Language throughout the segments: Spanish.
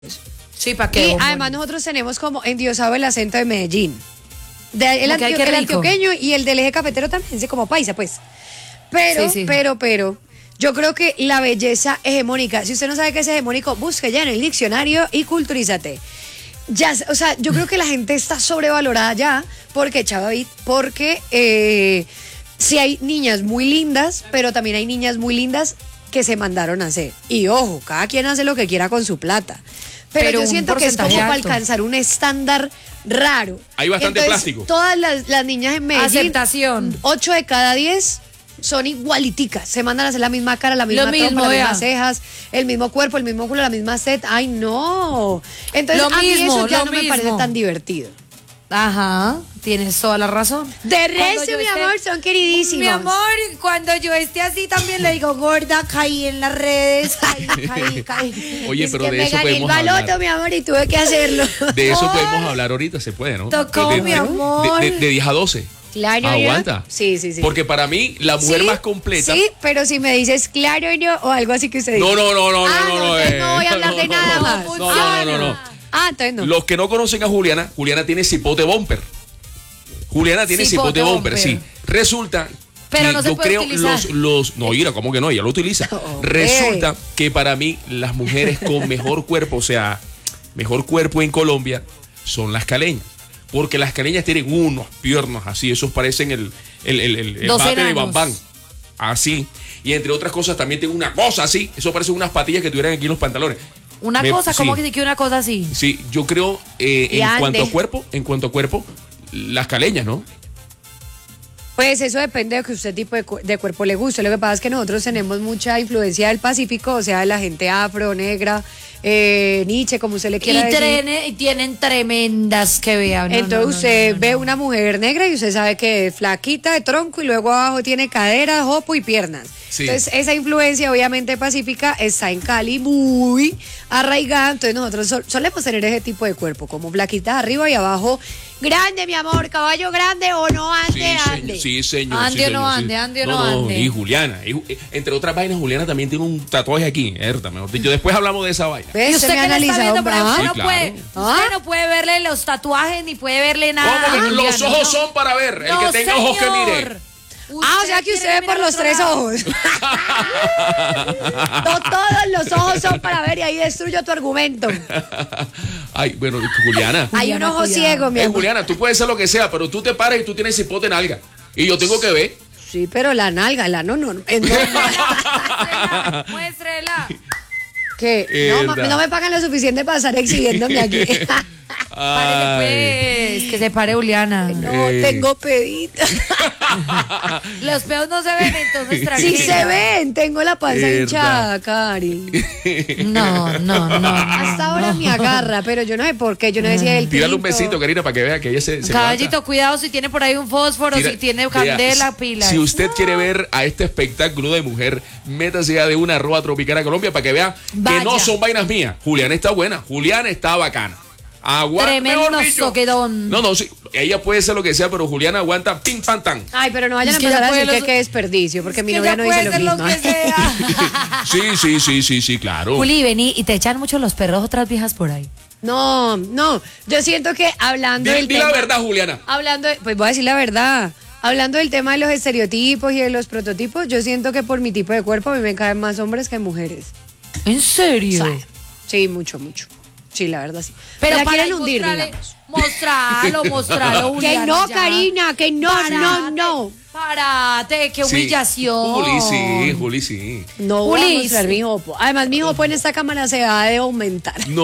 Sí, ¿para qué? Y además nosotros tenemos como endiosado el acento de Medellín. El antioqueño y el del eje cafetero también, sí, como paisa, pues. Pero, yo creo que la belleza hegemónica, si usted no sabe qué es hegemónico, busque ya en el diccionario y culturízate. Ya, o sea, yo creo que la gente está sobrevalorada ya, porque sí hay niñas muy lindas, pero también hay niñas muy lindas que se mandaron a hacer. Y ojo, cada quien hace lo que quiera con su plata. Pero yo siento que es como para alcanzar un estándar raro. Hay bastante plástico. Todas las niñas en Medellín, aceptación. 8 de cada 10 son igualiticas. Se mandan a hacer la misma cara, la misma trompa, las mismas cejas, el mismo cuerpo, el mismo culo, la misma set. Ay, no. Entonces, a mí eso ya no me parece tan divertido. Ajá, tienes toda la razón. De resto, mi amor, son queridísimos. Mi amor, cuando yo esté así también le digo, gorda, caí en las redes, caí. Oye, pero de eso podemos hablar. Me gané el baloto, mi amor, y tuve que hacerlo. De eso podemos hablar ahorita, se puede, ¿no? Tocó, mi amor. De 10 a 12. Claro, aguanta. Sí. Porque para mí, la mujer más completa. Sí, pero si me dices claro no, o algo así que usted dice. No. No voy a hablar de nada más. No. Entonces no. Los que no conocen a Juliana tiene cipote bumper. Juliana tiene cipote bumper, sí. Resulta pero que no se yo puede creo utilizar. no, Ira, ¿cómo que no? Ella lo utiliza. Resulta que para mí las mujeres con mejor cuerpo, o sea, mejor cuerpo en Colombia son las caleñas. Porque las caleñas tienen unos piernas así, esos parecen el bate de Bambán. Así. Y entre otras cosas también tienen una cosa así, eso parecen unas patillas que tuvieran aquí en los pantalones. ¿Cómo que una cosa así? Sí, yo creo en cuanto a cuerpo, las caleñas, ¿no? Pues eso depende de que usted tipo de cuerpo le guste. Lo que pasa es que nosotros tenemos mucha influencia del Pacífico, o sea, de la gente afro, negra, Nietzsche, como usted le quiera decir. Y tienen tremendas que vean. Entonces usted ve una mujer negra y usted sabe que es flaquita de tronco y luego abajo tiene cadera, jopo y piernas. Sí. Entonces esa influencia obviamente pacífica está en Cali muy arraigada. Entonces nosotros solemos tener ese tipo de cuerpo, como flaquitas arriba y abajo. Grande, mi amor, caballo grande o no ande. Sí, señor. Ande o no ande. Y Juliana, entre otras vainas, Juliana también tiene un tatuaje aquí, mejor dicho. Después hablamos de esa vaina. ¿Y usted qué le está viendo? Pero usted, sí, usted no puede verle los tatuajes ni puede verle nada. ¿Cómo que los ojos son para ver? El que tenga ojos que mire. O sea que usted ve por los 3 ojos. No todos los ojos son para ver y ahí destruyo tu argumento. Ay, bueno, Juliana. Hay un ojo ciego, mi amor. Juliana, tú puedes ser lo que sea, pero tú te paras y tú tienes cipote en nalga. Y yo tengo que ver. Sí, pero la nalga, la no. Muéstrela. ¿Qué? No me pagan lo suficiente para estar exhibiéndome aquí. Párele pues, que se pare Juliana. No, tengo pedita. Los pedos no se ven, entonces tranquila. Sí se ven, tengo la panza hinchada, Cari. No. Hasta ahora me agarra, pero yo no sé por qué, yo no decía el Tírale un besito, Karina, para que vea que ella se Caballito, levanta. Cuidado si tiene por ahí un fósforo, si tiene candela, pila. Si usted quiere ver a este espectáculo de mujer, métase ya de una @Tropicana Colombia para que vea que no son vainas mías. Juliana está buena, Juliana está bacana. Tremendo soquedón. No, sí, ella puede ser lo que sea, pero Juliana aguanta ping pam tan. Ay, pero no vayan a empezar a decir que desperdicio, porque mi novia no dice lo mismo. Sí, claro. Juli, vení, y te echan mucho los perros otras viejas por ahí. No, yo siento que hablando del tema. Di la verdad, Juliana. Pues voy a decir la verdad. Hablando del tema de los estereotipos y de los prototipos, yo siento que por mi tipo de cuerpo a mí me caen más hombres que mujeres. ¿En serio? Sí, mucho. Sí, la verdad sí. Pero la para quieren hundir, digamos. Mostralo, que no, ya. Karina, que no. Párate, qué humillación. Juli, sí. No voy a mostrar mi jopo. Además, mi jopo en esta cámara se va a aumentar. No,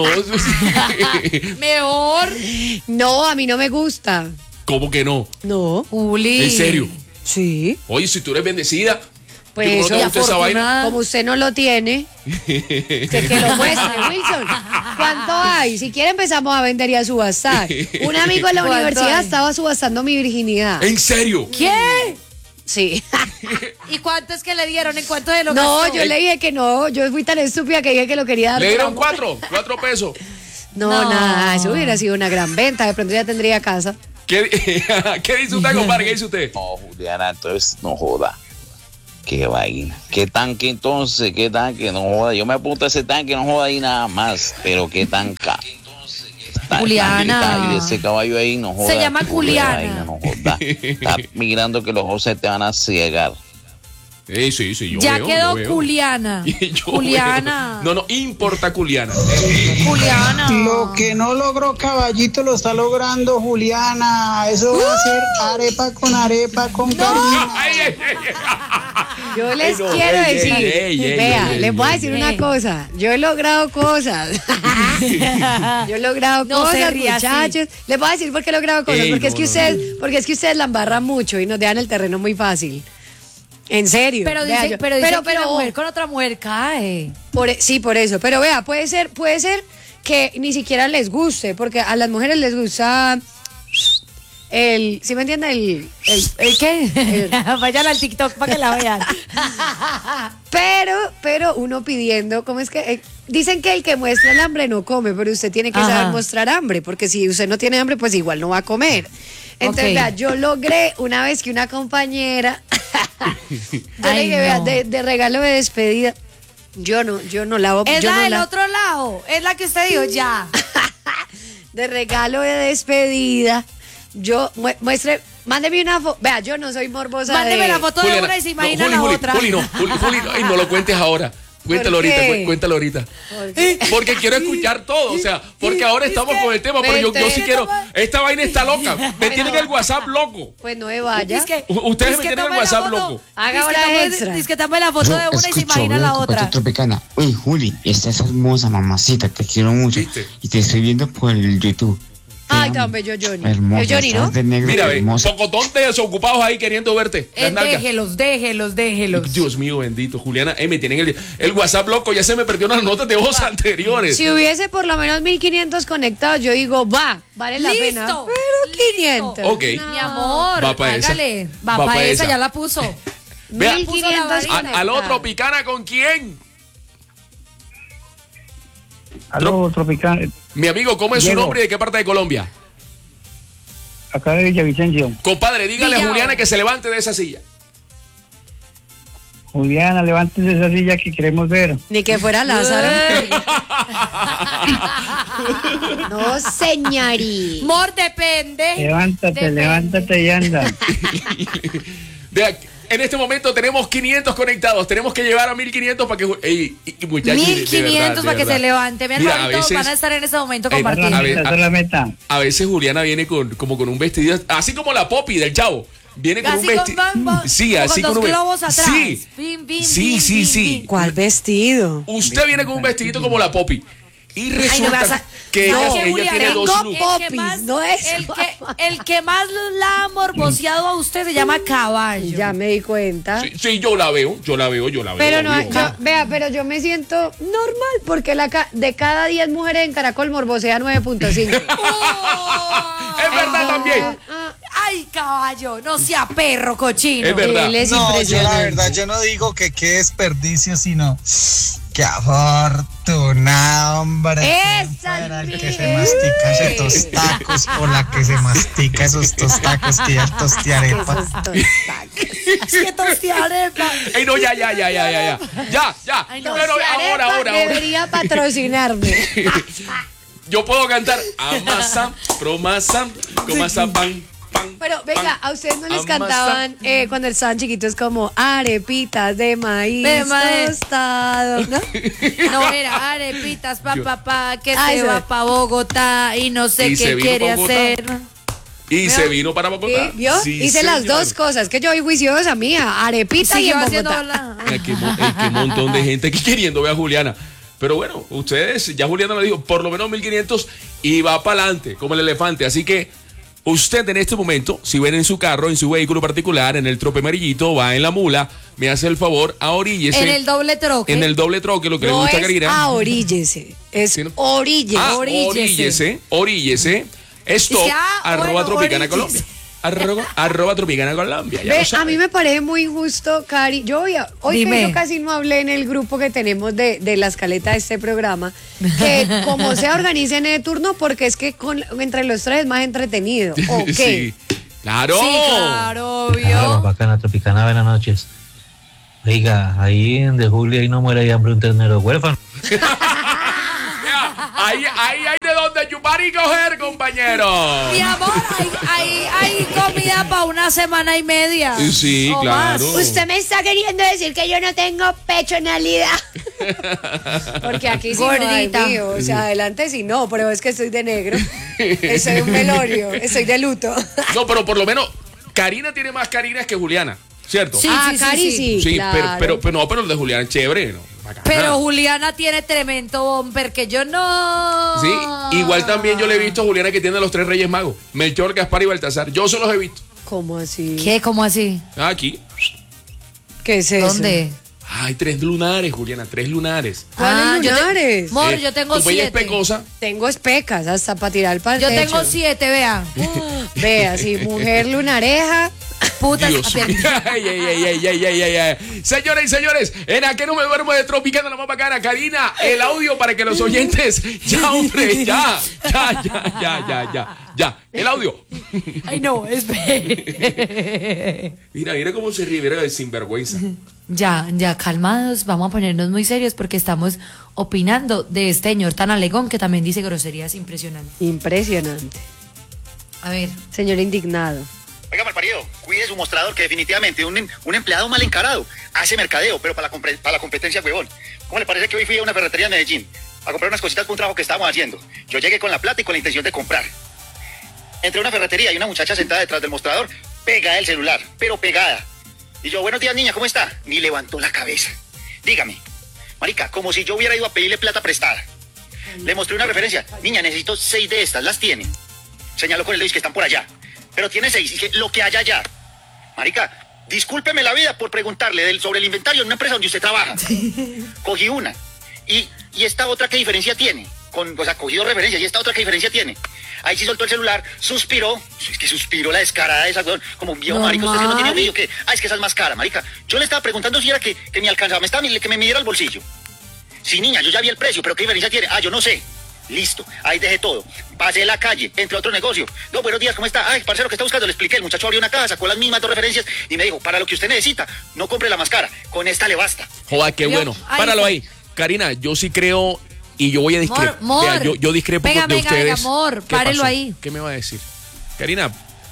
mejor. No, a mí no me gusta. ¿Cómo que no? No. Juli. ¿En serio? Sí. Oye, si tú eres bendecida. Pues ¿cómo no te gusta esa vaina? Como usted no lo tiene, que lo muestre, Wilson. ¿Cuánto hay? Si quiere empezamos a vender y a subastar. Un amigo en la universidad estaba subastando mi virginidad. ¿En serio? ¿Qué? Sí. ¿Y cuánto es que le dieron? ¿En cuánto de lo No, gastó? yo le dije que no. Yo fui tan estúpida que dije que lo quería dar. ¿Le dieron 4 pesos? No, nada, eso hubiera sido una gran venta. De pronto ya tendría casa. ¿Qué dice usted, compadre? ¿Qué dice usted? No, Juliana, entonces no joda. Qué vaina. ¿Qué tanque entonces? ¿Qué tanque? No joda. Yo me apunto a ese tanque, no joda ahí nada más. Pero qué tanca. Juliana. Ese caballo ahí, no joda. Se llama Juliana. No joda. Está mirando que los ojos se te van a ciegar. Sí, yo ya veo, quedó yo veo. Juliana. Juliana. No importa Juliana. Juliana. Lo que no logró Caballito lo está logrando Juliana. Eso va a ser arepa con cariño. Yo les quiero decir, vea, les voy a decir una cosa. Yo he logrado cosas. Yo he logrado cosas, muchachos. Les voy a decir por qué he logrado cosas. Porque es que ustedes la embarran mucho y nos dejan el terreno muy fácil. En serio. Pero dice que una mujer con otra mujer cae. Sí, por eso. Pero vea, puede ser que ni siquiera les guste, porque a las mujeres les gusta ¿sí me entiende? ¿El qué? Vayan al TikTok para que la vean. Pero uno pidiendo, ¿cómo es que? Dicen que el que muestra el hambre no come, pero usted tiene que saber mostrar hambre, porque si usted no tiene hambre, pues igual no va a comer. Entonces, vea, yo logré una vez que una compañera, yo le dije, vea, de regalo de despedida, yo no la voy a... Es la del otro lado, es la que usted dijo, ya. De regalo de despedida, yo mándeme una foto, vea, yo no soy morbosa. Mándeme la foto de una y se imagina la otra. Juli, no lo cuentes ahora. Cuéntalo ahorita. Porque quiero escuchar todo, o sea, porque ahora estamos con el tema, pero yo sí quiero. Esta vaina está loca. Me tienen el WhatsApp loco. Pues no me vaya. Ustedes me tienen el WhatsApp loco. Haga hora extra. Dice que tome la foto de una y se imagina la otra. Tropicana. Uy, Juli, estás hermosa, mamacita, te quiero mucho. ¿Viste? Y te estoy viendo por el YouTube. Ay, tan bello Johnny. Hermosa, el Johnny, ¿no? De negro, mira, pocotón de desocupados ahí queriendo verte. Déjelos. Dios mío, bendito. Juliana, me tienen el WhatsApp loco. Ya se me perdió unas notas de voz anteriores. Si hubiese por lo menos 1500 conectados, yo digo, vale la pena. Pero 500. Ok. No. Mi amor, va para esa. Va para esa, ya la puso. 1500 ¿Aló, Tropicana, con quién? Aló, Tropicana. Mi amigo, ¿cómo es su nombre y de qué parte de Colombia? Acá de Villavicencio. Compadre, dígale a Juliana que se levante de esa silla. Juliana, levántese de esa silla que queremos ver. Ni que fuera Lázaro. No, señorita. Mor, depende. Levántate y anda. En este momento tenemos 500 conectados. Tenemos que llevar a 1500 para que... muchachos, 1500 para que se levante. Mi hermanito, van a estar en ese momento compartiendo. A veces Juliana viene como con un vestido, así como la Poppy del Chavo. Viene con un vestido. Sí, así con un globos atrás. Sí. ¿Cuál vestido? Usted viene con un vestidito como la Poppy. Y resulta que ella tiene dos looks. El que más la ha morboseado a usted se llama Caballo. Ya me di cuenta. Sí, yo la veo. Pero no, pero yo me siento normal porque de cada 10 mujeres en Caracol morbosea 9.5. Es verdad también. Ay, Caballo, no sea perro cochino. Es verdad. Él es No, yo la impresionante. verdad, yo no digo que qué desperdicio, sino qué afortunado, hombre. Esa Para el es que se mastica esos tacos, o la que se mastica esos tostacos que ya tostiarepa. Es que tostiarepa. Ey, no, ya. Ya. Ay, no. Pero ahora. Debería patrocinarme. Yo puedo cantar amasa, promasa, comasa, pan. Pero venga, ¿a ustedes no les cantaban cuando estaban chiquitos como arepitas de maíz tostado? ¿No? No, era arepitas, papá, que se va para Bogotá y no sé qué quiere hacer. Y se vino para Bogotá. ¿Vio? Sí, hice las dos cosas, que yo soy juiciosa mía, arepita y en Bogotá. Qué montón de gente aquí queriendo ver a Juliana. Pero bueno, ustedes, ya Juliana lo dijo, por lo menos 1500 y va para adelante, como el elefante. Así que usted en este momento, si ven en su carro, en su vehículo particular, en el trope amarillito, va en la mula, me hace el favor, ahoríllese. En el doble troque. En el doble troque, lo que le No gusta a es Karina. ahoríllese, es ¿Sí, no? oríllese. Esto, bueno, @Tropicana oríllese. Colombia. @ Tropicana Colombia. Ya Ve, lo sabe. a mí me parece muy injusto, Cari. Hoy que yo casi no hablé en el grupo que tenemos de la escaleta de este programa, que como se organicen el turno, porque es que entre los tres es más entretenido. ¿Ok? Sí, claro. Sí, claro, obvio. Bacana, Tropicana, buenas noches. Oiga, ahí en De Julia ahí no muere de hambre un ternero huérfano. Ahí hay de dónde chupar y coger, compañero. Mi amor, hay comida para una semana y media. Sí, claro. Más. Usted me está queriendo decir que yo no tengo pechonalidad. Porque aquí sí gordita. No hay mío. O sea, adelante sí no, pero es que estoy de negro. Estoy un velorio, estoy de luto. No, pero por lo menos Karina tiene más Karinas que Juliana, ¿cierto? Sí, Cari sí, claro. pero el de Juliana es chévere, ¿no? Bacana. Pero Juliana tiene tremendo bumper que yo no. Sí, igual también yo le he visto a Juliana que tiene los 3 Reyes Magos, Melchor, Gaspar y Baltasar. Yo se los he visto. ¿Cómo así? ¿Qué? ¿Cómo así? Aquí. ¿Qué es eso? ¿Dónde? Hay 3 lunares, Juliana, 3 lunares. ¿Cuáles lunares? Yo tengo tu bella 7. Especosa. Tengo especas hasta para tirar para el Yo techo. tengo 7, vea. Vea, sí, mujer lunareja. Puta. Dios. Ay. Señores y señores, en A Que No Me Duermo de Tropicana, la más bacana. Karina, el audio para que los oyentes. Ya, hombre, ya. El audio. Ay, no, espere. Mira cómo se ríe, mira el sinvergüenza. Ya, calmados, vamos a ponernos muy serios porque estamos opinando de este señor tan alegón que también dice groserías impresionantes. Impresionante. A ver. Señor indignado. Oiga, malparido, cuide su mostrador, que definitivamente un empleado mal encarado hace mercadeo, pero para la competencia, huevón. ¿Cómo le parece que hoy fui a una ferretería en Medellín a comprar unas cositas para un trabajo que estábamos haciendo? Yo llegué con la plata y con la intención de comprar. Entré a una ferretería y una muchacha sentada detrás del mostrador, pegada del celular, pero pegada. Y yo, buenos días, niña, ¿cómo está? Ni levantó la cabeza. Dígame, marica, como si yo hubiera ido a pedirle plata prestada. Le mostré una referencia. Niña, necesito 6 de estas, ¿las tiene? Señaló con el dedo que están por allá. Pero tiene 6, y que lo que haya allá. Marica, discúlpeme la vida por preguntarle sobre el inventario en una empresa donde usted trabaja. Cogí una. Y esta otra, ¿qué diferencia tiene? Cogí 2 referencias, ¿y esta otra qué diferencia tiene? Ahí sí soltó el celular, suspiró. Es que suspiró la descarada esa, como un viejo marico. Usted no tiene oído, que es que esa es más cara, marica. Yo le estaba preguntando si era que me alcanzaba, que me midiera el bolsillo. Sí, niña, yo ya vi el precio, pero ¿qué diferencia tiene? Yo no sé. Listo, ahí dejé todo. Pasé la calle, entré a otro negocio. No, buenos días, ¿cómo está? Ay, parcero, ¿qué está buscando? Le expliqué, el muchacho abrió una caja, sacó las mismas 2 referencias y me dijo, para lo que usted necesita, no compre la más cara, con esta le basta. Joder, qué bueno. Páralo ahí. Karina, yo sí creo y yo voy a discrepar. Yo discrepo de ustedes. Venga, amor, párelo ahí. ¿Qué me va a decir? Karina,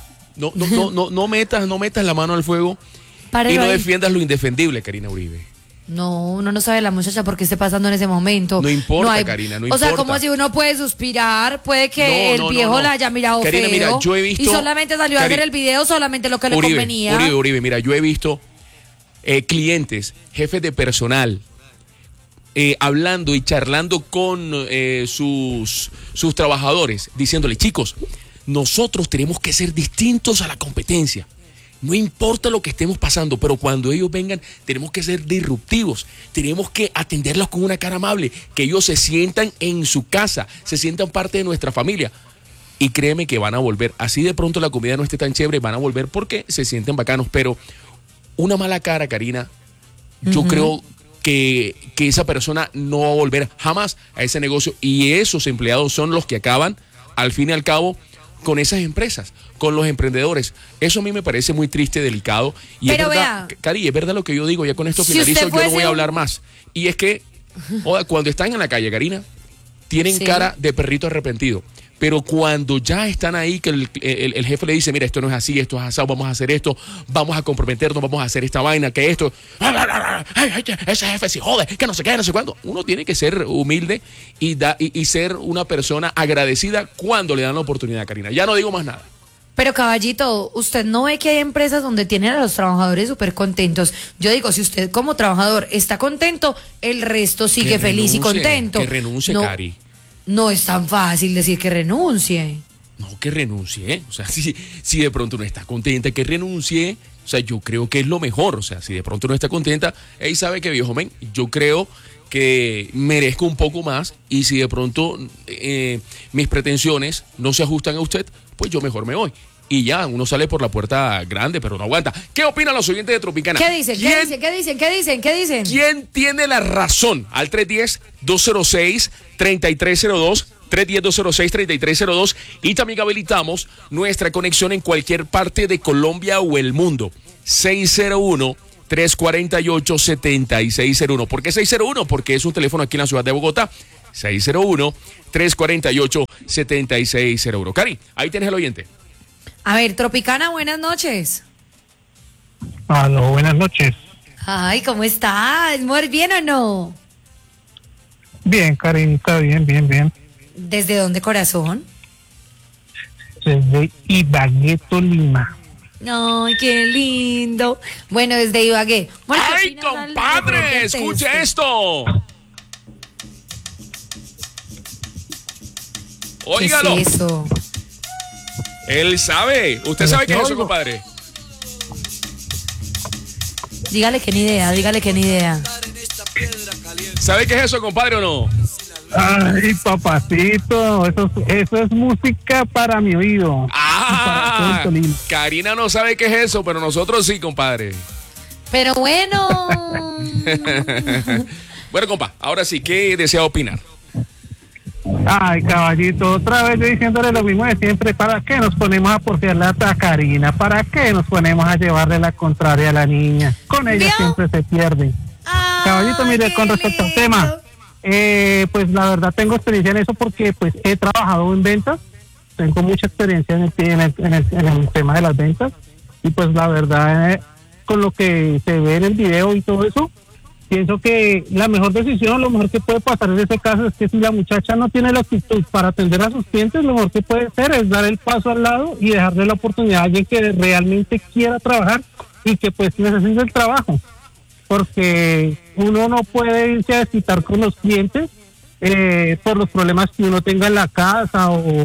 no metas la mano al fuego y no defiendas lo indefendible, Karina Uribe. No, uno no sabe la muchacha por qué esté pasando en ese momento. No importa, Karina, no importa. O sea, como si uno puede suspirar, puede que el viejo la haya mirado Karina, feo. Mira, yo he visto, y solamente salió a hacer el video, solamente lo que le convenía. Uribe, mira, yo he visto clientes, jefes de personal, hablando y charlando con sus trabajadores, diciéndole, chicos, nosotros tenemos que ser distintos a la competencia. No importa lo que estemos pasando, pero cuando ellos vengan tenemos que ser disruptivos, tenemos que atenderlos con una cara amable, que ellos se sientan en su casa, se sientan parte de nuestra familia. Y créeme que van a volver, así de pronto la comida no esté tan chévere, van a volver porque se sienten bacanos, pero una mala cara, Karina, yo creo que esa persona no va a volver jamás a ese negocio, y esos empleados son los que acaban, al fin y al cabo, con esas empresas, con los emprendedores. Eso a mí me parece muy triste, delicado. Y pero es verdad, Cari, es verdad lo que yo digo, ya con esto finalizo, yo no voy a hablar más. Y es que, cuando están en la calle, Karina, tienen cara de perrito arrepentido. Pero cuando ya están ahí, que el jefe le dice, mira, esto no es así, esto es asado, vamos a hacer esto, vamos a comprometernos, vamos a hacer esta vaina, que esto, ese jefe se jode, que no sé qué, no sé cuándo. Uno tiene que ser humilde y ser una persona agradecida cuando le dan la oportunidad, Karina. Ya no digo más nada. Pero caballito, usted no ve que hay empresas donde tienen a los trabajadores súper contentos. Yo digo, si usted como trabajador está contento, el resto sigue feliz y contento. Que renuncie, Cari. No es tan fácil decir que renuncie. No, que renuncie. O sea, si de pronto no está contenta, que renuncie. O sea, yo creo que es lo mejor. O sea, si de pronto no está contenta, él sabe que, viejo men, yo creo que merezco un poco más, y si de pronto mis pretensiones no se ajustan a usted, pues yo mejor me voy. Y ya, uno sale por la puerta grande, pero no aguanta. ¿Qué opinan los oyentes de Tropicana? ¿Qué dicen? ¿Qué dicen? ¿Quién tiene la razón? Al 310-206-3302, 310-206-3302, y también habilitamos nuestra conexión en cualquier parte de Colombia o el mundo. 601-348-7601. ¿Por qué 601? Porque es un teléfono aquí en la ciudad de Bogotá. 601-348-7601. Cari, ahí tienes el oyente. A ver, Tropicana, buenas noches. Aló, buenas noches. Ay, ¿cómo estás? ¿Muy bien o no? Bien, Karinita, bien. ¿Desde dónde, corazón? Desde Ibagué, Tolima. Ay, qué lindo. Bueno, desde Ibagué. Bueno, ¡ay, compadre! ¡Escuche esto! Óigalo. ¿Qué es eso? Él sabe. ¿Usted sabe qué es eso, compadre? Dígale que ni idea. ¿Sabe qué es eso, compadre, o no? Ay, papacito, eso es música para mi oído. Ah, Karina no sabe qué es eso, pero nosotros sí, compadre. Pero bueno. Bueno, compa, ahora sí, ¿qué desea opinar? Ay, caballito, otra vez yo diciéndole lo mismo de siempre. ¿Para qué nos ponemos a porfiarle a Karina? ¿Para qué nos ponemos a llevarle la contraria a la niña? Con ella siempre se pierde. Caballito, mire, con respecto al tema, pues la verdad tengo experiencia en eso porque pues he trabajado en ventas, tengo mucha experiencia en el tema de las ventas y pues la verdad con lo que se ve en el video y todo eso, pienso que la mejor decisión, lo mejor que puede pasar en ese caso es que si la muchacha no tiene la actitud para atender a sus clientes, lo mejor que puede hacer es dar el paso al lado y dejarle la oportunidad a alguien que realmente quiera trabajar y que pues necesite el trabajo. Porque uno no puede irse a desquitar con los clientes por los problemas que uno tenga en la casa o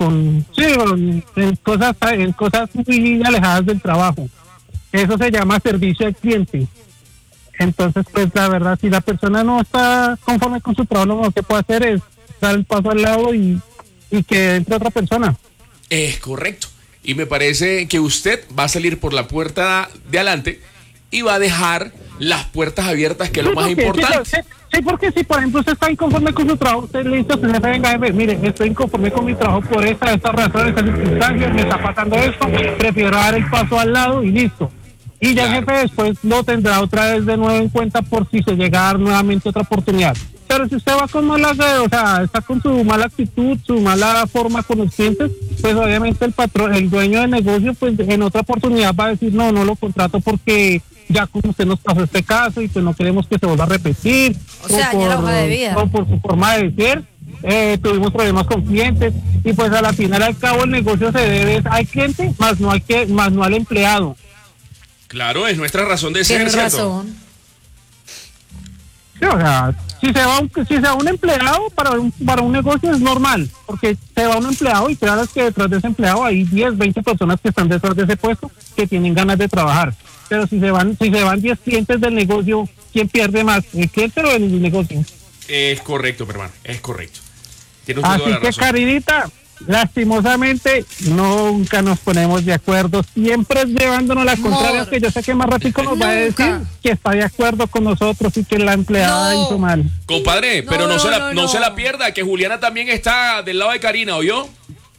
en cosas muy alejadas del trabajo. Eso se llama servicio al cliente. Entonces, pues la verdad, si la persona no está conforme con su trabajo, lo mejor que puede hacer es dar el paso al lado y que entre otra persona. Es correcto. Y me parece que usted va a salir por la puerta de adelante y va a dejar las puertas abiertas, que es lo más importante. Sí, porque si por ejemplo usted está inconforme con su trabajo, usted le dice a su jefe, venga, mire, estoy inconforme con mi trabajo por esta razón, estas circunstancias, me está pasando esto, prefiero dar el paso al lado y listo. Y ya el jefe después lo tendrá otra vez de nuevo en cuenta por si se llega a dar nuevamente otra oportunidad. Pero si usted va con está con su mala actitud, su mala forma con los clientes, pues obviamente el dueño del negocio, pues en otra oportunidad va a decir, no lo contrato porque ya como usted nos pasó este caso y pues no queremos que se vuelva a repetir. O sea, ya la hoja de vida. O por su forma de ser, tuvimos problemas con clientes y pues a la final al cabo el negocio se debe al cliente, más no al empleado. Claro, es nuestra razón de ser, ¿cierto? ¿cierto? Razón. Sí, o sea, si se va un empleado para un negocio es normal, porque se va un empleado y claro que detrás de ese empleado hay 10, 20 personas que están detrás de ese puesto que tienen ganas de trabajar. Pero si se van 10 clientes del negocio, ¿quién pierde más? ¿El cliente o el negocio? Es correcto, mi hermano, es correcto. Tiene usted toda la Así que, razón. Karinita, lastimosamente nunca nos ponemos de acuerdo, siempre es llevándonos la contraria, que yo sé que más ratito nos va a decir que está de acuerdo con nosotros y que la empleada hizo mal. Compadre, pero no se la pierda, que Juliana también está del lado de Karina, ¿oyó?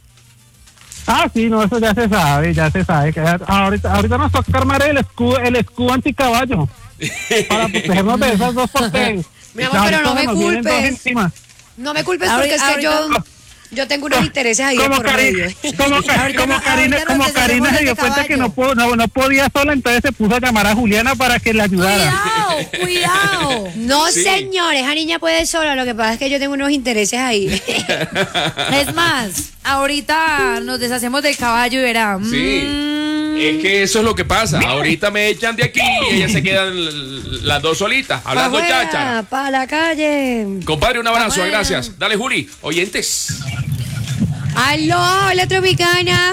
Sí, no, eso ya se sabe. Que ahorita nos toca armar el escudo anticaballo para protegernos de esas dos porque mi amor, pero no me culpes. No me culpes porque es que yo tengo unos intereses ahí por medio. Como Karina se dio cuenta que no podía sola, entonces se puso a llamar a Juliana para que le ayudara. Cuidado. No, sí. Señores, esa niña puede sola, lo que pasa es que yo tengo unos intereses ahí. Es más, ahorita nos deshacemos del caballo y verá. Sí, es que eso es lo que pasa. Ahorita me echan de aquí y ellas se quedan las dos solitas, hablando cháchara. Para la calle. Compadre, un abrazo, gracias. Dale, Juli, oyentes. Aló, hola Tropicana.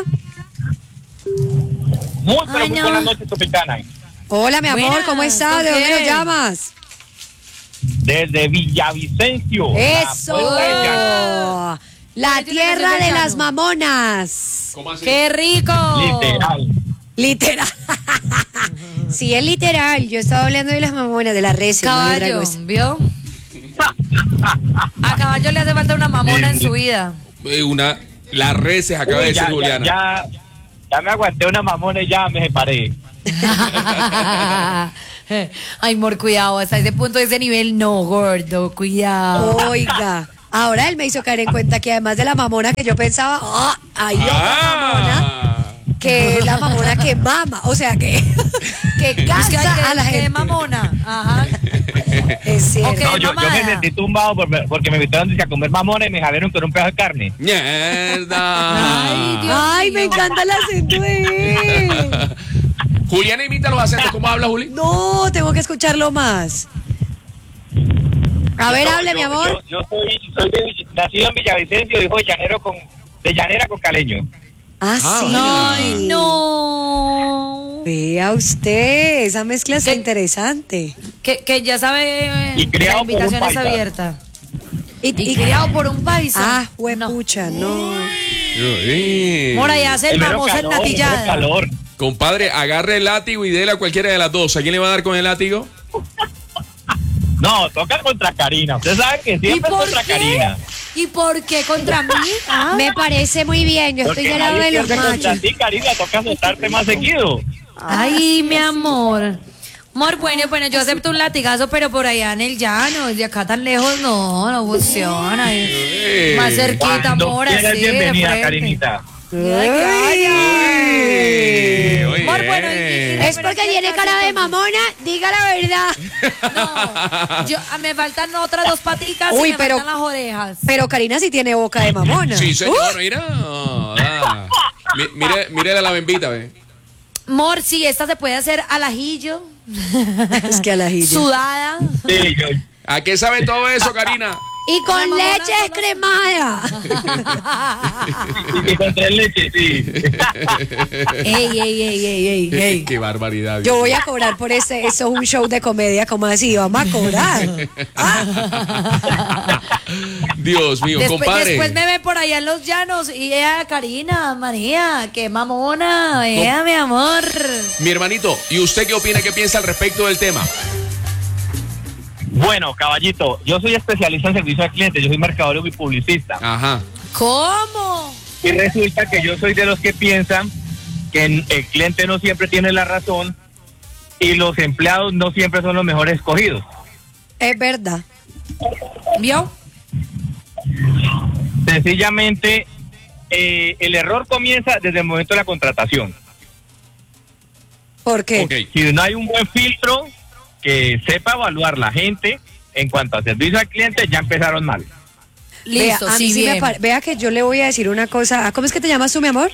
Muy buenas noches, Tropicana. Hola, mi amor, ¿cómo estás? ¿De dónde nos llamas? Desde Villavicencio. ¡Eso! La tierra de las mamonas. ¿Cómo así? ¡Qué rico! Literal. Sí, es literal. Yo estaba hablando de las mamonas, de las reses. Caballo, ¿vio? A Caballo le hace falta una mamona en su vida. Las reses, acaba de decir Juliana. Ya me aguanté una mamona y ya me separé. Ay, amor, cuidado, hasta ese punto, ese nivel, no, gordo, cuidado. Oiga, ahora él me hizo caer en cuenta que además de la mamona que yo pensaba, hay otra mamona, que es la mamona que mama, o sea, que cansa a la gente. Mamona, ajá. Es cierto. No, yo me sentí tumbado porque me invitaron a comer mamona y me jalaron con un pedazo de carne. ¡Mierda! Ay, me encanta el acento de él. Juliana imita los acentos. ¿Cómo habla, Juli? No, tengo que escucharlo más. A ver, hable, mi amor. Yo soy nacido en Villavicencio, hijo de llanera con caleño. Ah, sí. Ay, no. Vea usted, esa mezcla está interesante. Que ya sabe, Y la invitación es abierta. Y criado por un paisa. Ah, huepucha, no. Por allá hace el famoso enlatillada. Compadre, agarre el látigo y déle a cualquiera de las dos. ¿A quién le va a dar con el látigo? No, toca contra Karina. Usted sabe que siempre es contra Karina. ¿Y por qué contra mí? Me parece muy bien, yo estoy del lado de los machos. Contra ti, Karina, toca soltarte más seguido. Ay, mi amor. Amor, bueno, yo acepto un latigazo, pero por allá en el llano, de acá tan lejos no funciona. Más cerquita, amor, así. Bienvenida, Karinita. Amor, bueno, es porque tiene cara de mamona, diga la verdad. No, me faltan otras dos paticas y me faltan las orejas. Pero Karina sí tiene boca de mamona. Sí, señor, mira. Mire la bembita, ve. Amor, sí, esta se puede hacer al ajillo. Es que al ajillo. Sudada. Sí, ¿A qué sabe todo eso, Karina? Y con leche descremada. Y con tres leches, sí. Ey. Qué barbaridad. Yo voy a cobrar por eso es un show de comedia, como así, vamos a cobrar. Dios mío, compadre. Después me ve por allá en los llanos y Karina, María, qué mamona, mi amor. Mi hermanito, ¿y usted qué opina, qué piensa al respecto del tema? Bueno, caballito, yo soy especialista en servicio al cliente, yo soy mercadólogo y publicista. Ajá. ¿Cómo? Y resulta que yo soy de los que piensan que el cliente no siempre tiene la razón y los empleados no siempre son los mejores escogidos. Es verdad. ¿Vio? Sencillamente, el error comienza desde el momento de la contratación. ¿Por qué? Okay. Si no hay un buen filtro que sepa evaluar la gente en cuanto a servicio al cliente, ya empezaron mal. Listo, vea, sí, bien. Vea que yo le voy a decir una cosa. ¿Cómo es que te llamas tú, mi amor?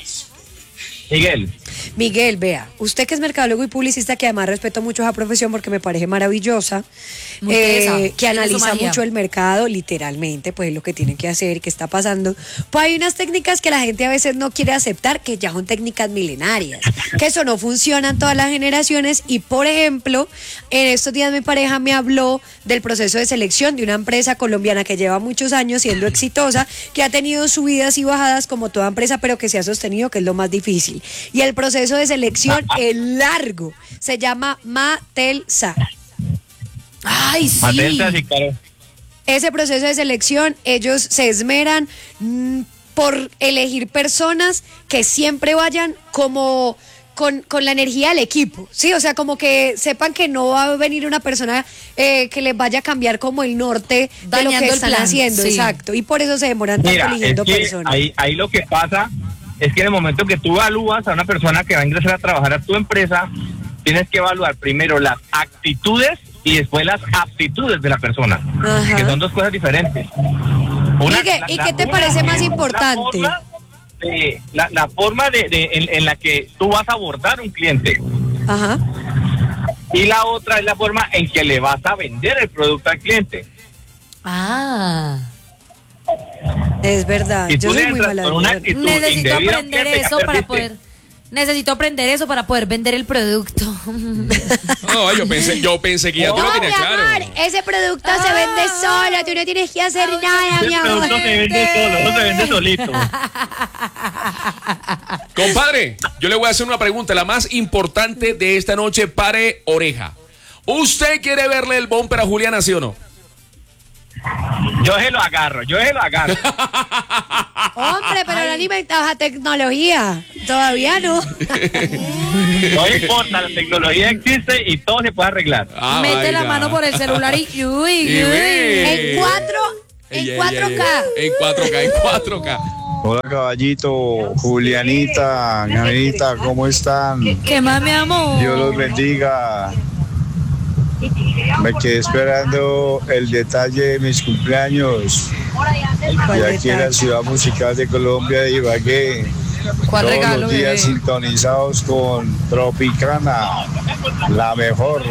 Miguel, vea, usted que es mercadólogo y publicista, que además respeto mucho esa profesión porque me parece maravillosa, que analiza mucho el mercado, literalmente, pues es lo que tienen que hacer y qué está pasando. Pues hay unas técnicas que la gente a veces no quiere aceptar, que ya son técnicas milenarias, que eso no funciona en todas las generaciones. Y por ejemplo, en estos días mi pareja me habló del proceso de selección de una empresa colombiana que lleva muchos años siendo exitosa, que ha tenido subidas y bajadas como toda empresa, pero que se ha sostenido, que es lo más difícil. Y el proceso de selección es largo. Se llama Matelsa. Ay, sí. Matelsa, sí, claro. Ese proceso de selección, ellos se esmeran por elegir personas que siempre vayan como con la energía del equipo, ¿sí? O sea, como que sepan que no va a venir una persona que les vaya a cambiar como el norte de lo que están haciendo. Sí. Exacto. Y por eso se demoran tanto eligiendo personas. Ahí lo que pasa es que en el momento que tú evalúas a una persona que va a ingresar a trabajar a tu empresa, tienes que evaluar primero las actitudes y después las aptitudes de la persona. Ajá. Que son dos cosas diferentes. ¿Y qué te parece más importante? La forma en la que tú vas a abordar un cliente. Ajá. Y la otra es la forma en que le vas a vender el producto al cliente. Es verdad, yo soy muy mala. Necesito aprender eso para poder. Necesito aprender eso para poder vender el producto. No, yo pensé que ya tú lo tenías claro. Amor, ese producto se vende solo, tú no tienes que hacer nada, mi amor. El producto se vende solo, no se vende solito. Compadre, yo le voy a hacer una pregunta, la más importante de esta noche, pare oreja. ¿Usted quiere verle el bumper a Juliana, sí o no? Yo se lo agarro. Hombre, pero no han inventado esa tecnología. Todavía no. No importa, la tecnología existe y todo se puede arreglar. Mete la mano por el celular y En 4K. En 4K. Hola caballito, Julianita, Nanita, ¿cómo están? ¿Qué más, mi amor? Dios los bendiga. Me quedé esperando el detalle de mis cumpleaños. Y aquí en la ciudad musical de Colombia, de Ibagué. ¿Cuál todos regalo, los días bebé? sintonizados con Tropicana, la mejor.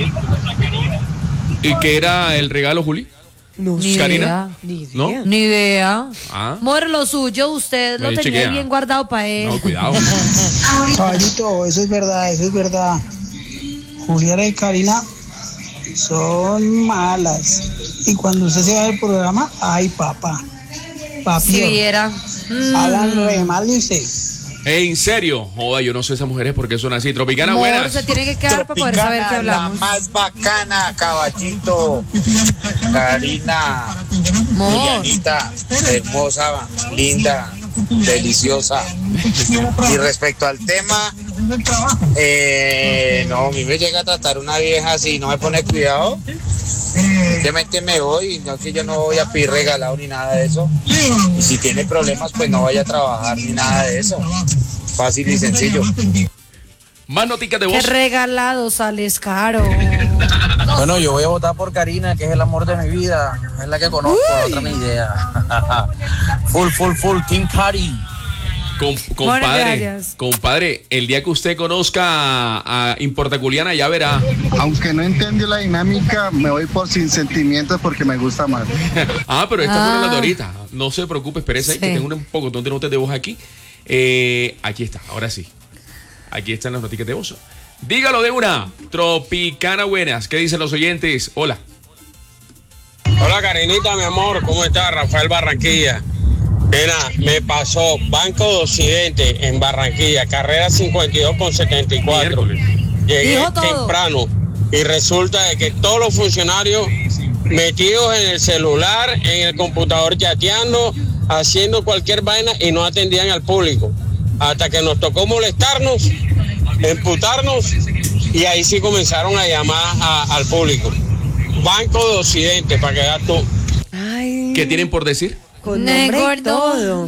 ¿Y qué era el regalo, Juli? No Ni ¿Karina? idea. ¿No? Ni idea. Ah. Amor, lo suyo, usted lo Ahí tenía chequea. bien guardado para él. No, cuidado. Caballito, eso es verdad. Juliana y Karina son malas. Y cuando usted se va del programa, ay papá. Papi. Si viera. Hablan re mal de usted. En serio, joda, yo no sé esas mujeres por qué son así. Tropicana, Amor, buenas. se tiene que quedar para poder saber qué La hablamos. más bacana, caballito. Karina, Julianita, hermosa, linda, deliciosa. Y respecto al tema, no, a mí me llega a tratar una vieja así, no me pone cuidado. Simplemente me voy, no que yo no voy a pedir regalado ni nada de eso. Y si tiene problemas, pues no vaya a trabajar ni nada de eso. Fácil y sencillo. Más noticas de Qué voz. regalado sales caro. Bueno, yo voy a votar por Karina, que es el amor de mi vida. Es la que conozco, otra ni idea. Full, King Cari. Compadre, el día que usted conozca a Importa Juliana, ya verá. Aunque no entendió la dinámica, me voy por sin sentimientos porque me gusta más. Pero esta fue la de ahorita. No se preocupe, espérese ahí, que tengo un poco de notas de voz aquí. Aquí está, ahora sí. Aquí están las noticias de voz. Dígalo de una. Tropicana buenas. ¿Qué dicen los oyentes? Hola. Hola Karinita, mi amor, ¿cómo estás? Rafael Barranquilla. Mira, me pasó Banco de Occidente en Barranquilla, carrera 52 con 74. Llegué temprano y resulta de que todos los funcionarios metidos en el celular, en el computador chateando, haciendo cualquier vaina y no atendían al público. Hasta que nos tocó molestarnos, emputarnos y ahí sí comenzaron a llamar al público. Banco de Occidente, para que veas tú. ¿Qué tienen por decir? Con nombre y todo.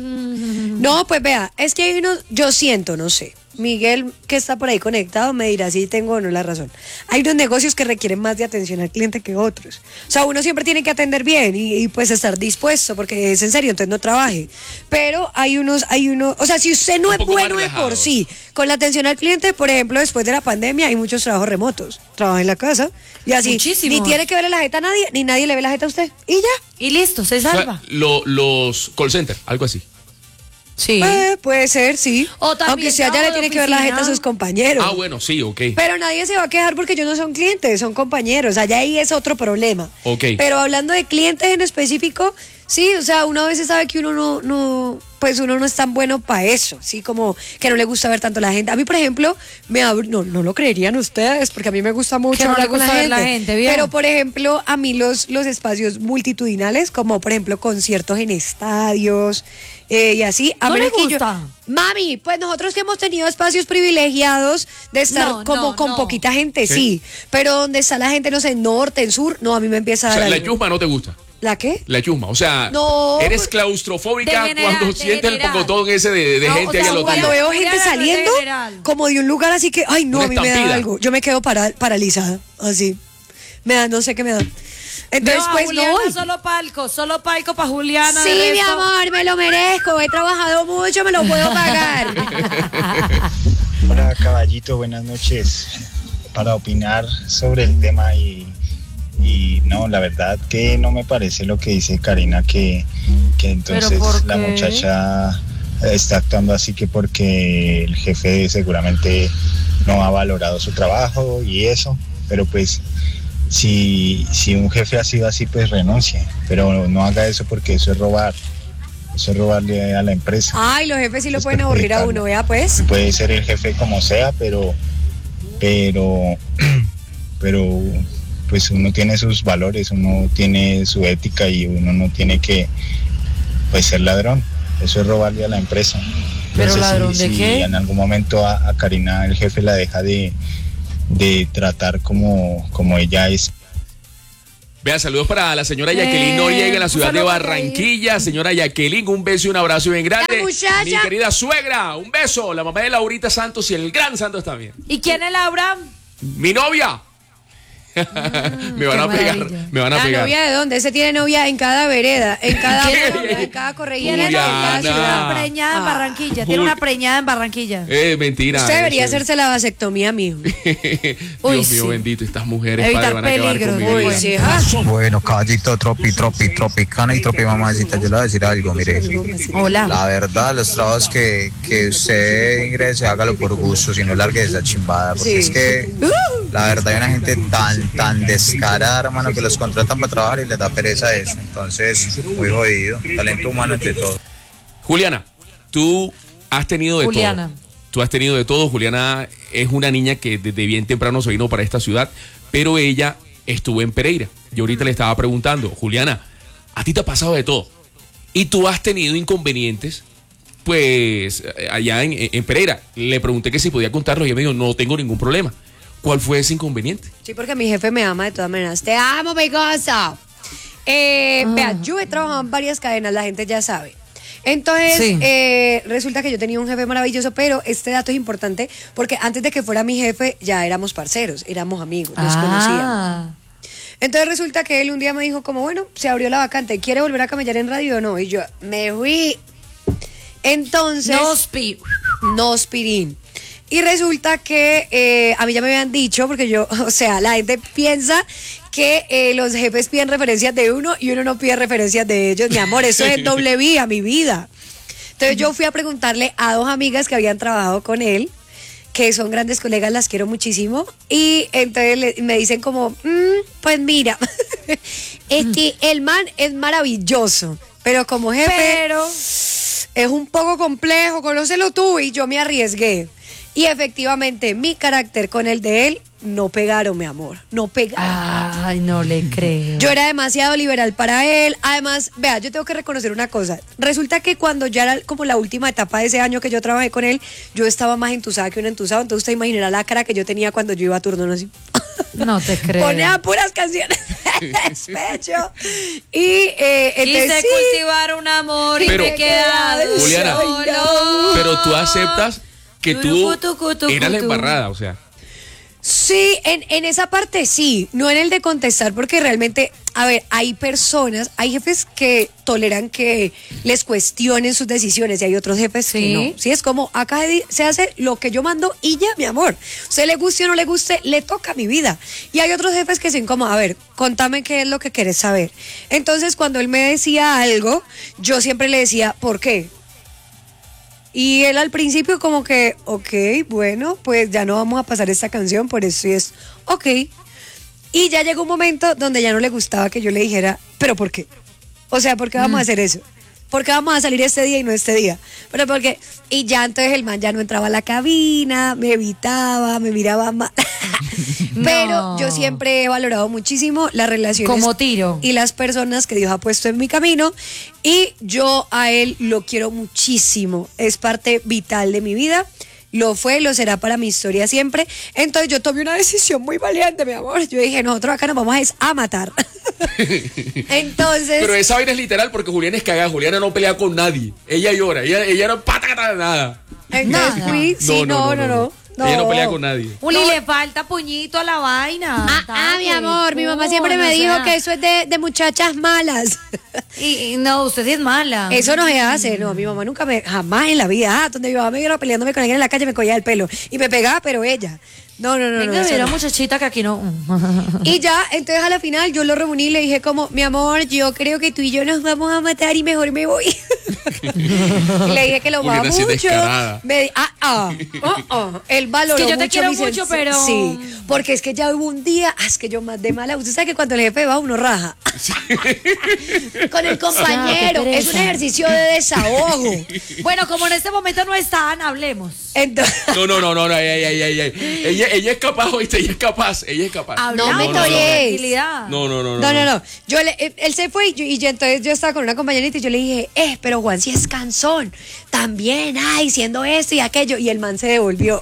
No, pues vea, es que hay unos, yo siento, no sé, Miguel que está por ahí conectado me dirá si tengo o no la razón. Hay unos negocios que requieren más de atención al cliente que otros. O sea, uno siempre tiene que atender bien y pues estar dispuesto, porque es en serio, entonces no trabaje. Pero hay unos, o sea, si usted no es bueno de por sí con la atención al cliente, por ejemplo, después de la pandemia hay muchos trabajos remotos. Trabaja en la casa y así. Muchísimos. Ni tiene que verle la jeta a nadie, ni nadie le ve la jeta a usted. Y ya. Y listo, se salva. Los call centers, algo así. Sí. Puede ser, sí. Aunque usted allá le tiene que ver la jeta a sus compañeros. Bueno, sí, ok. Pero nadie se va a quejar porque ellos no son clientes, son compañeros. Allá ahí es otro problema. Ok. Pero hablando de clientes en específico, sí, o sea, uno a veces sabe que uno no es tan bueno para eso, sí, como que no le gusta ver tanto a la gente. A mí, por ejemplo, no lo creerían ustedes, porque a mí me gusta mucho Que no hablar le con gusta ver la gente, bien. Pero, por ejemplo, a mí los espacios multitudinales, como por ejemplo conciertos en estadios y así, a ¿No menos le que gusta? Mami, pues nosotros que hemos tenido espacios privilegiados de estar con poquita gente, sí. Pero donde está la gente, no sé, en norte, en sur, no, a mí me empieza a dar La algo. chusma no te gusta. ¿La qué? La chusma, o sea, No, eres claustrofóbica degenerar, cuando sientes el pocotón ese de gente ahí al otro cuando lado. veo gente saliendo como de un lugar así que, ay no, Una a mí me da estampida. algo. Yo me quedo paralizada, así. Me da, no sé qué me da. Entonces, No, pues Juliana, no. solo palco para Juliana. Sí, de mi resto- amor, me lo merezco. He trabajado mucho, me lo puedo pagar. Hola caballito, buenas noches. Para opinar sobre el tema y no, la verdad que no me parece lo que dice Karina, que entonces ¿Pero por la qué? muchacha está actuando así que porque el jefe seguramente no ha valorado su trabajo y eso, pero pues si un jefe ha sido así, pues renuncie, pero no haga eso porque eso es robar. Eso es robarle a la empresa. Ay, los jefes sí lo pueden aburrir a uno, vea pues. Puede ser el jefe como sea, pero pues uno tiene sus valores, uno tiene su ética y uno no tiene que pues ser ladrón. Eso es robarle a la empresa. ¿Pero ladrón de si qué? en algún momento a Karina el jefe la deja de tratar como ella es. Vean, saludos para la señora Jacqueline Noriega en la ciudad de Barranquilla. Señora Jacqueline, un beso y un abrazo bien grande. Mi querida suegra, un beso. La mamá de Laurita Santos y el gran Santos también. ¿Y quién es Laura? Mi novia. Me van a pegar. ¿La novia de dónde? Ese tiene novia en cada vereda, en cada corregidora, en cada ciudad. Preñada en Barranquilla. Tiene una preñada en Barranquilla. Mentira. Usted debería hacerse la vasectomía, mijo. Dios mío, bendito, estas mujeres Evitar van a acabar con mi vida. Bueno, caballito, tropicana y tropi mamacita, yo le voy a decir algo, mire. Hola. La verdad, los trabajos que usted ingrese, hágalo por gusto, si no largue esa chimbada, porque es que la verdad hay una gente tan descarada, hermano, que los contratan para trabajar y les da pereza eso. Entonces, muy jodido. Talento humano entre todo. Juliana, tú has tenido de todo. Tú has tenido de todo. Juliana es una niña que desde bien temprano se vino para esta ciudad, pero ella estuvo en Pereira. Yo ahorita le estaba preguntando, Juliana, a ti te ha pasado de todo. Y tú has tenido inconvenientes, pues, allá en Pereira. Le pregunté que si podía contarlo y ella me dijo, no tengo ningún problema. ¿Cuál fue ese inconveniente? Sí, porque mi jefe me ama de todas maneras. Te amo, mi cosa. Vea, yo he trabajado en varias cadenas, la gente ya sabe. Entonces, resulta que yo tenía un jefe maravilloso, pero este dato es importante porque antes de que fuera mi jefe ya éramos parceros, éramos amigos, nos conocíamos. Entonces resulta que él un día me dijo como, bueno, se abrió la vacante, ¿quiere volver a camellar en radio o no? Y yo me fui. Entonces... No aspirín. Y resulta que a mí ya me habían dicho, porque yo, o sea, la gente piensa que los jefes piden referencias de uno y uno no pide referencias de ellos. Mi amor, eso es doble vía, mi vida. Entonces yo fui a preguntarle a 2 amigas que habían trabajado con él, que son grandes colegas, las quiero muchísimo. Y entonces me dicen como, pues mira, el man es maravilloso, pero como jefe es un poco complejo, conócelo tú. Y yo me arriesgué. Y efectivamente, mi carácter con el de él no pegaron, mi amor. No pegaron. Ay, no le creo. Yo era demasiado liberal para él. Además, vea, yo tengo que reconocer una cosa. Resulta que cuando ya era como la última etapa de ese año que yo trabajé con él, yo estaba más entusada que un entusado. Entonces usted imaginará la cara que yo tenía cuando yo iba a turno, ¿no? Así. No te creo. Ponía puras canciones de despecho. Y quise cultivar un amor y me he quedado Juliana, solo. Pero tú aceptas que tú eras la embarrada, o sea. Sí, en esa parte sí, no en el de contestar, porque realmente, a ver, hay personas, hay jefes que toleran que les cuestionen sus decisiones y hay otros jefes que no. Sí, es como, acá se hace lo que yo mando y ya, mi amor. Usted le guste o no le guste, le toca mi vida. Y hay otros jefes que son como, a ver, contame qué es lo que quieres saber. Entonces, cuando él me decía algo, yo siempre le decía, ¿por qué? Y él al principio como que, ok, bueno, pues ya no vamos a pasar esta canción, por eso es, ok. Y ya llegó un momento donde ya no le gustaba que yo le dijera, ¿pero por qué? O sea, ¿por qué vamos a hacer eso? ¿Por qué vamos a salir este día y no este día? Pero porque, y ya entonces el man ya no entraba a la cabina, me evitaba, me miraba mal. Pero yo siempre he valorado muchísimo las relaciones como tiro y las personas que Dios ha puesto en mi camino, y yo a él lo quiero muchísimo, es parte vital de mi vida, lo fue, lo será para mi historia siempre. Entonces yo tomé una decisión muy valiente, mi amor. Yo dije, nosotros acá nos vamos a matar. Entonces, pero esa vaina es literal porque Juliana es cagada. Juliana no pelea con nadie, ella llora, ella no patata nada. Entonces fui, no. Ella no pelea con nadie. Uli, le falta puñito a la vaina. Mi amor, mi mamá siempre me dijo que eso es de muchachas malas. Y no, usted sí es mala. Eso no se hace, no, mi mamá nunca jamás en la vida, donde mi mamá me iba peleándome con alguien en la calle, me cogía el pelo y me pegaba, pero ella. No. Venga, era muchachita que aquí no. Y ya, entonces a la final yo lo reuní y le dije como, mi amor, yo creo que tú y yo nos vamos a matar y mejor me voy. Y le dije que lo va mucho. Él valoró es que yo te mucho quiero mucho, pero... Sí, porque es que ya hubo un día, es que yo más de mala, usted sabe que cuando el jefe va uno raja. Sí. Con el compañero, es un ejercicio de desahogo. Bueno, como en este momento no están, hablemos. Entonces... No, ella ella es capaz, oíste, ella es capaz. No me toques. No. Él se fue entonces yo estaba con una compañerita y yo le dije, pero Juan sí es cansón. También, diciendo esto y aquello. Y el man se devolvió.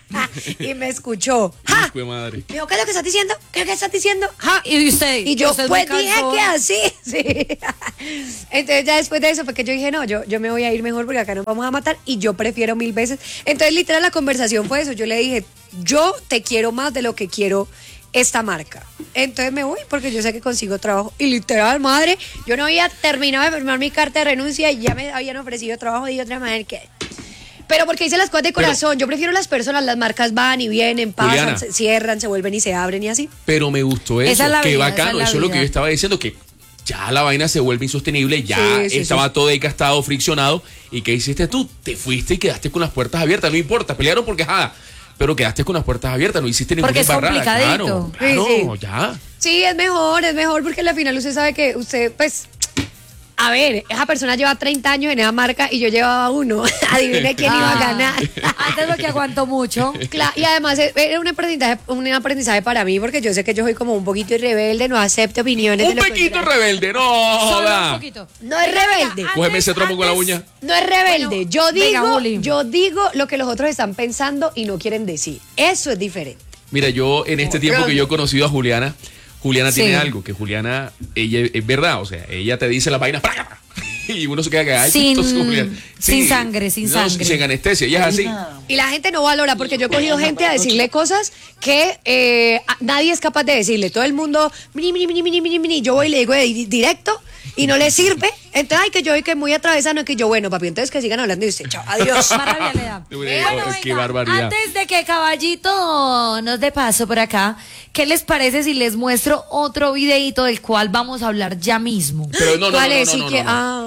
Y me escuchó. ¡Ja! Madre. Me dijo, ¿qué es lo que estás diciendo? ¿Qué es lo que estás diciendo? ¡Ja! Y yo, usted pues muy dije cansón. que así. Sí. Entonces ya después de eso, porque yo dije, no, yo me voy a ir mejor porque acá nos vamos a matar y yo prefiero 1000 veces. Entonces literal la conversación fue eso. Yo le dije, yo te quiero más de lo que quiero esta marca. Entonces me voy porque yo sé que consigo trabajo. Y literal, madre, yo no había terminado de firmar mi carta de renuncia y ya me habían ofrecido trabajo de otra manera que... Pero porque hice las cosas de corazón. Yo prefiero las personas, las marcas van y vienen, pasan, Juliana, se cierran, se vuelven y se abren y así. Pero me gustó eso. Esa es la Qué vida, bacano. esa es la Eso es lo que vida. yo estaba diciendo, que ya la vaina se vuelve insostenible, ya Sí, estaba todo desgastado, friccionado. ¿Y qué hiciste tú? Te fuiste y quedaste con las puertas abiertas. No importa, pelearon porque pero quedaste con las puertas abiertas, no hiciste ninguna Porque es embarrada. complicadito. Claro, Sí. ya. Sí, es mejor porque al final usted sabe que usted, pues... A ver, esa persona lleva 30 años en esa marca y yo llevaba 1. Adivine quién iba a ganar. Antes lo que aguantó mucho. Claro, y además era un aprendizaje para mí porque yo sé que yo soy como un poquito rebelde, no acepto opiniones. Un poquito rebelde, no. Solo joda. un poquito. No es rebelde. Cógeme ese trompo con la uña. No es rebelde. Bueno, yo venga, Juli. digo lo que los otros están pensando y no quieren decir. Eso es diferente. Mira, yo en este tiempo que yo he conocido a Juliana tiene Sí. algo, que Juliana, ella es verdad, o sea, ella te dice la vaina y uno se queda cagado. Sin sangre. Sin anestesia, ella es así. Y la gente no valora porque yo he cogido gente a decirle cosas que nadie es capaz de decirle. Todo el mundo, mini, yo voy y le digo directo y no le sirve. Entonces, que yo voy que es muy atravesado, que yo, bueno, papi, entonces que sigan hablando y usted, chao, adiós. Más rabia le da. Qué barbaridad. Antes de que Caballito nos dé paso por acá, ¿qué les parece si les muestro otro videito del cual vamos a hablar ya mismo? Pero no. ¿Cuál es? No.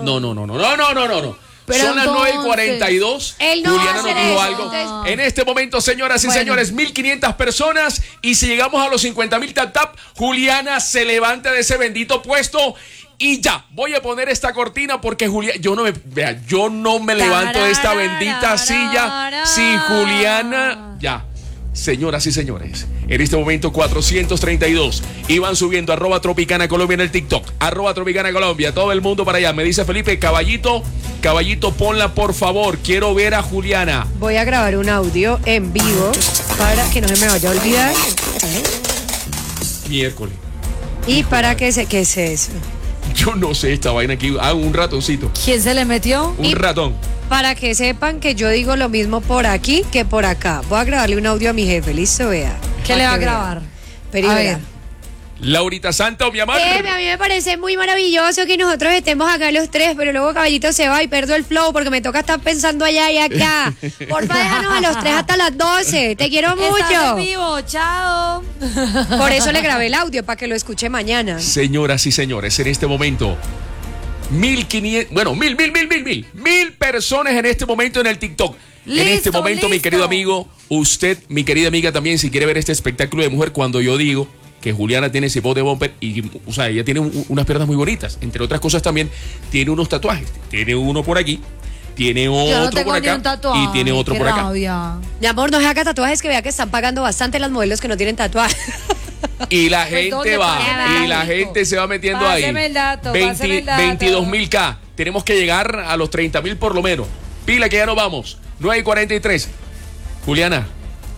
Pero Son las entonces, 9:42. él no va a Juliana nos hacer dijo eso, algo. entonces- En este momento, señoras y Bueno. señores, 1.500 personas. Y si llegamos a los 50.000 tap, Juliana se levanta de ese bendito puesto. Y ya, voy a poner esta cortina porque Juliana, yo no me levanto de esta bendita silla sin Juliana. Ya. Señoras y señores, en este momento 432 iban subiendo @Tropicana Colombia en el TikTok, @Tropicana Colombia, todo el mundo para allá. Me dice Felipe, caballito, ponla por favor, quiero ver a Juliana. Voy a grabar un audio en vivo para que no se me vaya a olvidar Miércoles. y para que ¿qué es eso? Yo no sé esta vaina aquí, un ratoncito, ¿Quién se le metió? un ratón. Para que sepan que yo digo lo mismo por aquí que por acá. Voy a grabarle un audio a mi jefe, listo, vea. ¿Qué le va a grabar? Pero A verá. ver. Laurita Santa, mi amor. A mí me parece muy maravilloso que nosotros estemos acá los tres, pero luego Caballito se va y pierdo el flow porque me toca estar pensando allá y acá. Porfa, déjanos a los tres hasta las 12. Te quiero Estás en mucho. vivo, chao. Por eso le grabé el audio, para que lo escuche mañana. Señoras y señores, en este momento 1.500, bueno, 1.000 personas en este momento en el TikTok. En Listo, este momento, mi listo. querido amigo, usted, mi querida amiga también, si quiere ver este espectáculo de mujer, cuando yo digo que Juliana tiene ese bote bumper y, o sea, ella tiene unas piernas muy bonitas. Entre otras cosas también tiene unos tatuajes. Tiene uno por aquí, tiene Yo no otro tengo por ni acá un tatuaje. y tiene otro Qué por acá. rabia. Mi amor, no se haga tatuajes, que vea que están pagando bastante las modelos que no tienen tatuajes. Y la Pues, gente ¿dónde? va, Pásame y la el gente se va metiendo Páseme ahí. el dato, pásame el dato. 22.000K. Tenemos que llegar a los 30.000 por lo menos. Pila que ya nos vamos. 9:43. Juliana.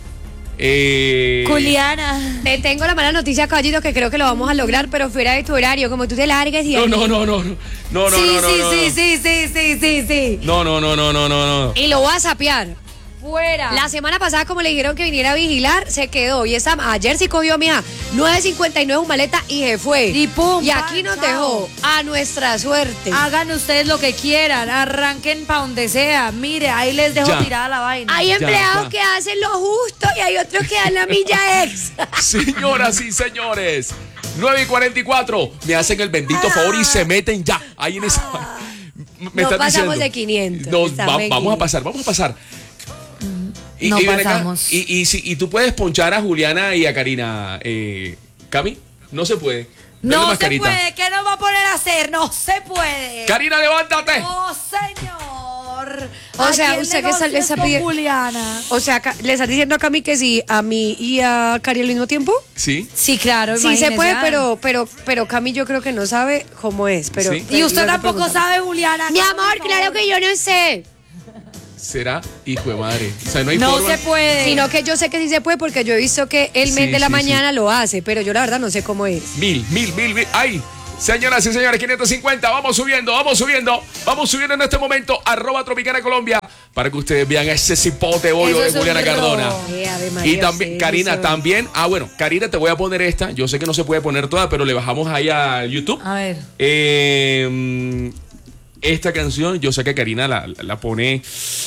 Juliana. Te tengo la mala noticia, Caballito, que creo que lo vamos a lograr, pero fuera de tu horario, como tú te largues y... No. Sí. No. Y lo voy a sapear. Fuera. La semana pasada, como le dijeron que viniera a vigilar, se quedó. Y ayer sí cogió, mija, 9:59 maleta y se fue. Y pum, Y aquí nos chao. dejó a nuestra suerte. Hagan ustedes lo que quieran, arranquen para donde sea. Mire, ahí les dejo Ya. tirada la vaina. Hay empleados ya. que hacen lo justo y hay otros que dan la milla ex. Señoras y señores. 9:44. Me hacen el bendito favor y se meten ya. Ahí en esa. Me No están pasamos diciendo. de 500. Nos estamos en vamos a 500. pasar. No ven acá, pasamos. y tú puedes ponchar a Juliana y a Karina, Cami, no se puede. Dale No se mascarita. puede, ¿qué nos va a poner a hacer? No se puede. Karina, levántate. No, señor. O sea, usted que le está pidiendo. Juliana. O sea, le está diciendo a Cami que sí, a mí y a Cari al mismo tiempo. Sí. Sí, claro. Sí se puede, pero Cami yo creo que no sabe cómo es. Pero, ¿Sí? Y usted tampoco sabe, Juliana. Mi amor, claro que yo no sé. ¿Será? Hijo de madre. O sea, no hay No forma. se puede. Sino que yo sé que sí se puede porque yo he visto que el mes de la mañana lo hace, pero yo la verdad no sé cómo es. Mil. ¡Ay! Señoras y señores, 550, vamos subiendo en este momento, @Tropicana Colombia, para que ustedes vean ese cipote bollo de Juliana Cardona. Y también, Karina, Karina, te voy a poner esta, yo sé que no se puede poner toda, pero le bajamos ahí a YouTube. A ver. Esta canción, yo sé que Karina la pone.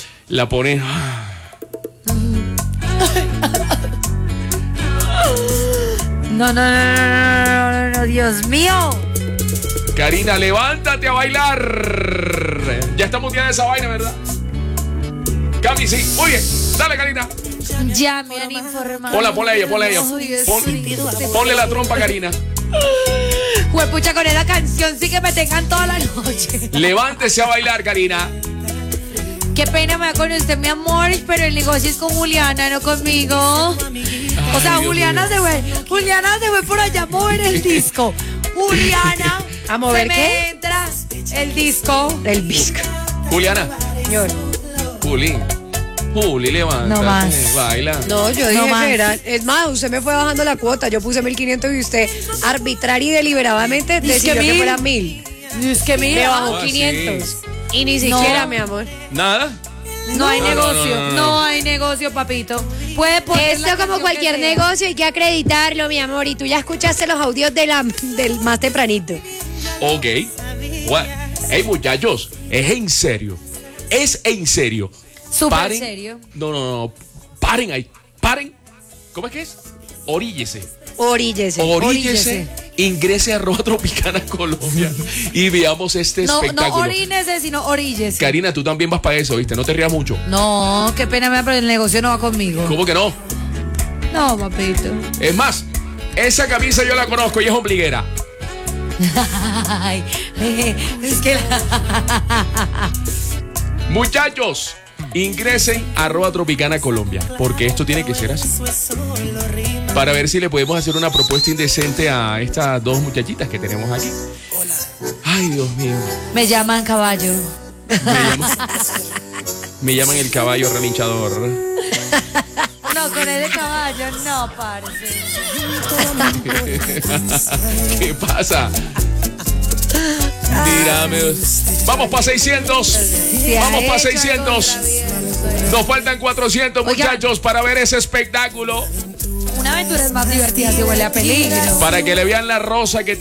No, Dios mío. Karina, levántate a bailar. Ya está muteada esa vaina, ¿verdad? Cami, sí. Muy bien. Dale, Karina. Ya me han informado. Ponla a ella. Ponle la trompa, Karina. Huepucha, con esa canción sí que me tengan toda la noche. Levántese a bailar, Karina. Qué pena me da con usted, mi amor, pero el negocio es con Juliana, no conmigo. O sea, Juliana se fue por allá a mover el disco. Juliana, ¿a mover se qué? me entra el disco. El disco. Juliana. Señor. Juli, levántate, No más. baila. No, yo dije que era. Es más, usted me fue bajando la cuota. Yo puse 1.500 y usted arbitraria y deliberadamente decidió que fuera 1.000. Es que mira. Me bajó Ah, 500. sí. Y ni siquiera, mi amor. ¿Nada? No hay negocio. No hay negocio, papito. Puede poner Esto como cualquier negocio hay que acreditarlo, mi amor. Y tú ya escuchaste los audios del más tempranito. Ok. Hey, muchachos, es en serio. Súper serio. No. Paren ahí. Paren. ¿Cómo es que es? Oríllese. Ingrese a @Tropicana Colombia y veamos este espectáculo. No orínese, sino oríllese. Karina, tú también vas para eso, ¿viste? No te rías mucho. No, qué pena me da, pero el negocio no va conmigo. ¿Cómo que no? No, papito. Es más, esa camisa yo la conozco y es ombliguera. Ay, es que Muchachos, ingresen a @Tropicana Colombia, porque esto tiene que ser así. Para ver si le podemos hacer una propuesta indecente a estas dos muchachitas que tenemos aquí. Ay, Dios mío. me llaman caballo. Me llaman el caballo relinchador. No, con el de caballo no, parce. ¿Qué pasa? Tírame. Vamos para 600. Vamos para 600. Nos faltan 400, muchachos, para ver ese espectáculo. Una aventura es más divertida si huele a peligro. Para que le vean la rosa que tiene.